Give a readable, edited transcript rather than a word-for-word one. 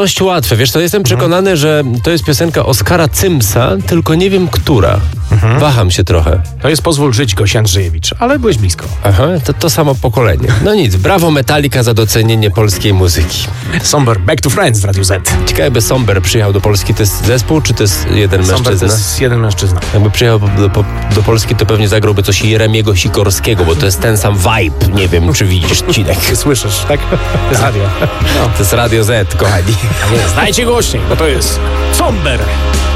dość łatwe. Wiesz co, jestem przekonany, że to jest piosenka Oskara Cymsa, tylko nie wiem, która. Waham się trochę. To jest Pozwól żyć, Gosia Andrzejewicz, ale byłeś blisko. Aha, to samo pokolenie. No nic, brawo Metallica za docenienie polskiej muzyki. Somber, Back to Friends w Radiu Z. Ciekawe, jakby Somber przyjechał do Polski, to jest zespół, czy to jest jeden Somber to mężczyzna? jest jeden mężczyzna. Jakby przyjechał do Polski, to pewnie zagrałby coś Jeremiego Sikorskiego, bo to jest ten sam vibe. Nie wiem, czy widzisz, Cinek. Słyszysz, tak? To jest radio. To jest Radio Z, kochani. Znajcie głośniej, bo to jest Somber.